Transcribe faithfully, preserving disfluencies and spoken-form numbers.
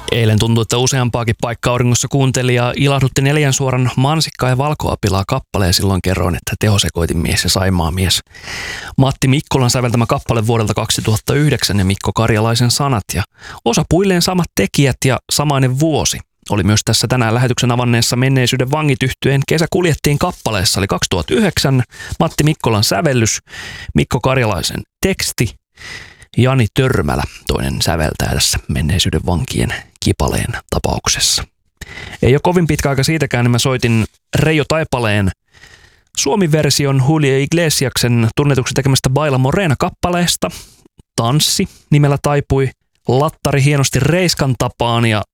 Eilen tuntui, että useampaakin paikkaa auringossa kuunteli ja ilahdutti neljän suoran Mansikkaa ja valkoapilaa kappaleen. Silloin kerroin, että tehosekoitin mies ja Saimaa mies. Matti Mikkolan säveltämä kappale vuodelta kaksituhattayhdeksän ja Mikko Karjalaisen sanat. Ja osa puilleen samat tekijät ja samainen vuosi oli myös tässä tänään lähetyksen avanneessa Menneisyyden vangit -yhtyeen Kesä kuljettiin kappaleessa. Eli kaksituhattayhdeksän Matti Mikkolan sävellys, Mikko Karjalaisen teksti. Jani Törmälä, toinen säveltäjä tässä Menneisyyden vankien kipaleen tapauksessa. Ei ole kovin pitkä aika siitäkään, niin mä soitin Reijo Taipaleen suomi-version Julio Iglesiaksen tunnetuksi tekemästä Baila Morena-kappaleesta. Tanssi nimellä taipui lattari hienosti Reiskan tapaan ja